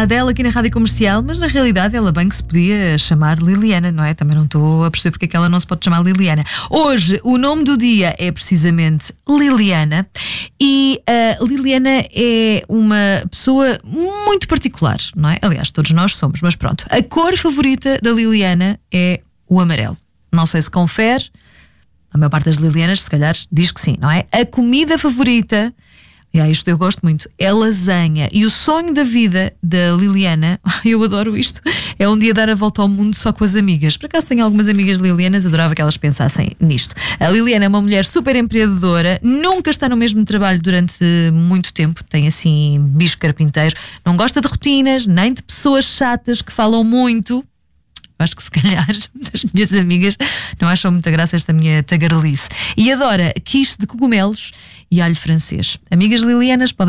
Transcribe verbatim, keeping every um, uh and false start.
a dela aqui na Rádio Comercial, mas na realidade ela bem que se podia chamar Liliana, não é? Também não estou a perceber porque é que ela não se pode chamar Liliana. Hoje o nome do dia é precisamente Liliana e a Liliana é uma pessoa muito particular, não é? Aliás, todos nós somos, mas pronto. A cor favorita da Liliana é o amarelo. Não sei se confere, a maior parte das Lilianas se calhar diz que sim, não é? A comida favorita, e ah, isto eu gosto muito, é lasanha. E o sonho da vida da Liliana, eu adoro isto, é um dia dar a volta ao mundo só com as amigas. Por acaso tenho algumas amigas lilianas, adorava que elas pensassem nisto. A Liliana é uma mulher super empreendedora, nunca está no mesmo trabalho durante muito tempo, tem assim bicho carpinteiro, não gosta de rotinas, nem de pessoas chatas que falam muito. Acho que se calhar das minhas amigas não acham muita graça esta minha tagarelice. E adora quiche de cogumelos e alho francês. Amigas lilianas, podem